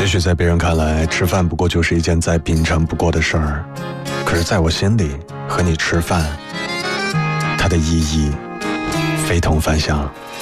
也许在别人看来，吃饭不过就是一件再平常不过的事儿，可是在我心里，和你吃饭，它的意义非同凡响。